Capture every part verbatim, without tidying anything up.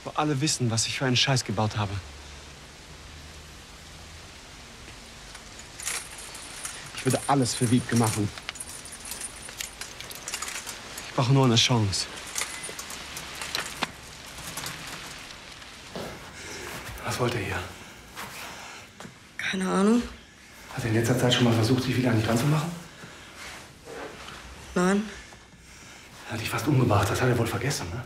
Wo alle wissen, was ich für einen Scheiß gebaut habe. Ich würde alles für Wiebke machen. Ich brauche nur eine Chance. Was wollte er hier? Keine Ahnung. Hat er in letzter Zeit schon mal versucht, sich wieder an dich ranzumachen? Nein. Er hat dich fast umgebracht. Das hat er wohl vergessen, ne?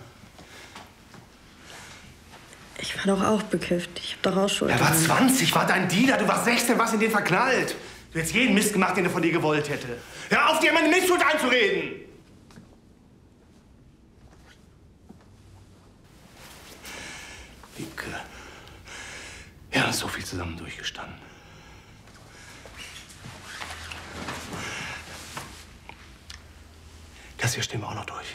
Ich war doch auch bekifft. Ich hab doch auch Schuld. Er war zwanzig, war dein Dealer. Du warst sechzehn, was in den verknallt. Du hättest jeden Mist gemacht, den er von dir gewollt hätte. Hör auf, dir meine Missschuld einzureden! Wiebke. Wir haben so viel zusammen durchgestanden. Das hier stehen wir auch noch durch.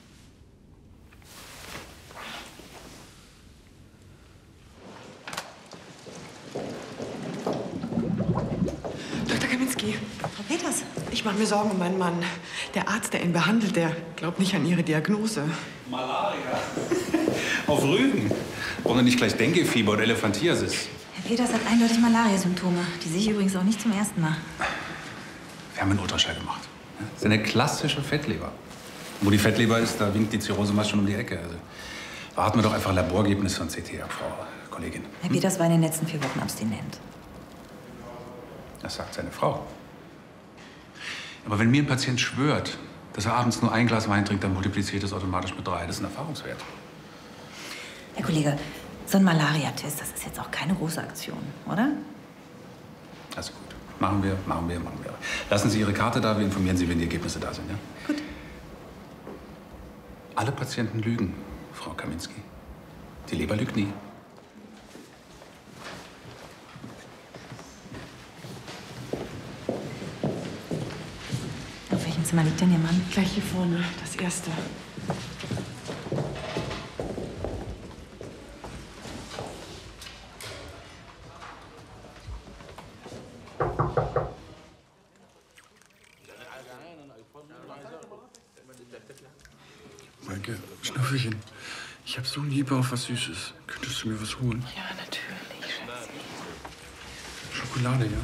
Doktor Kaminski. Frau Peters. Ich mache mir Sorgen um meinen Mann. Der Arzt, der ihn behandelt, der glaubt nicht an Ihre Diagnose. Malaria. Auf Rügen. Braucht er nicht gleich Denguefieber oder Elephantiasis? Herr Peters hat eindeutig Malaria-Symptome. Die sehe ich übrigens auch nicht zum ersten Mal. Wir haben einen Ultraschall gemacht. Das ist eine klassische Fettleber. Wo die Fettleber ist, da winkt die Zirrhose meist schon um die Ecke. Also warten wir doch einfach Laborergebnis von C T ab, Frau Kollegin. Herr Peters war in den letzten vier Wochen abstinent. Das sagt seine Frau. Aber wenn mir ein Patient schwört, dass er abends nur ein Glas Wein trinkt, dann multipliziert das automatisch mit drei. Das ist ein Erfahrungswert. Herr Kollege, so ein Malaria-Test, das ist jetzt auch keine große Aktion, oder? Also gut. Machen wir, machen wir, machen wir. Lassen Sie Ihre Karte da, wir informieren Sie, wenn die Ergebnisse da sind, ja? Gut. Alle Patienten lügen, Frau Kaminski. Die Leber lügt nie. Auf welchem Zimmer liegt denn Ihr Mann? Gleich hier vorne, das erste. Maike, Schnüffelchen, ich habe so einen Lieber auf was Süßes. Könntest du mir was holen? Ja, natürlich, Schatzi. Schokolade, ja?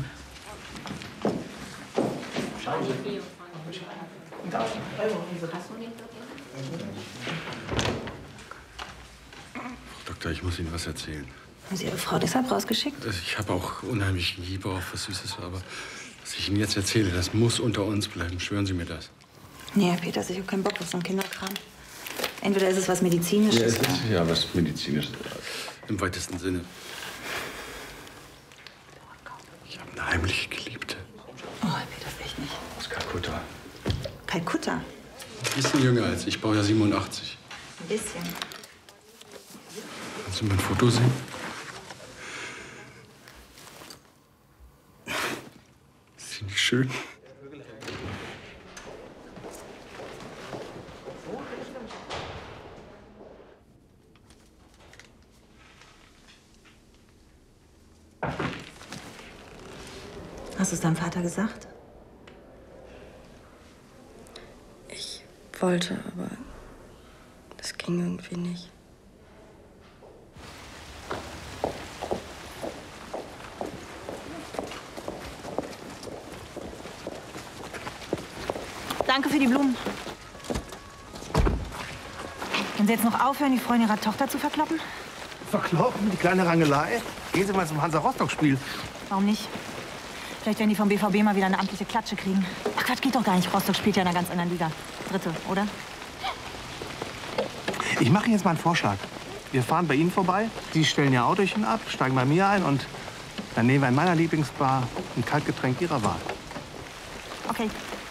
Frau Doktor, ich muss Ihnen was erzählen. Haben Sie Ihre Frau deshalb rausgeschickt? Ich habe auch unheimlich Liebe auf was Süßes, aber was ich Ihnen jetzt erzähle, das muss unter uns bleiben. Schwören Sie mir das. Nee, Herr Peters, ich habe keinen Bock auf so einen Kinderkram. Entweder ist es was Medizinisches. Ja, es ist ja was Medizinisches. Im weitesten Sinne. Ich habe eine heimliche Geliebte. Oh, Herr Peters, echt nicht. Aus Kalkutta. Kalkutta? Ein bisschen jünger als ich. Ich baue ja siebenundachtzig. Ein bisschen. Kannst du mein Foto sehen? Ist sie nicht schön? Hast du es deinem Vater gesagt? Ich wollte, aber das ging irgendwie nicht. Danke für die Blumen. Können Sie jetzt noch aufhören, die Freundin Ihrer Tochter zu verkloppen? Verkloppen, die kleine Rangelei? Gehen Sie mal zum Hansa-Rostock-Spiel. Warum nicht? Vielleicht werden die vom B V B mal wieder eine amtliche Klatsche kriegen. Ach Quatsch, geht doch gar nicht. Rostock spielt ja in einer ganz anderen Liga. Dritte, oder? Ich mache Ihnen jetzt mal einen Vorschlag. Wir fahren bei Ihnen vorbei, Sie stellen Ihr Autochen ab, steigen bei mir ein und dann nehmen wir in meiner Lieblingsbar ein Kaltgetränk Ihrer Wahl. Okay.